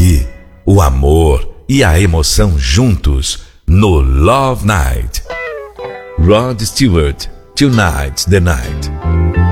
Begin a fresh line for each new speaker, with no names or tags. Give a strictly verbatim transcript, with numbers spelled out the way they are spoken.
aqui, o amor e a emoção juntos no Love Night. Rod Stewart, Tonight's the Night.